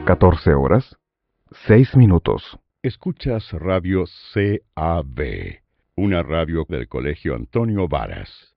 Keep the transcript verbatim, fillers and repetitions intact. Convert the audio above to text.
catorce horas, seis minutos. Escuchas Radio C A B, una radio del Colegio Antonio Varas.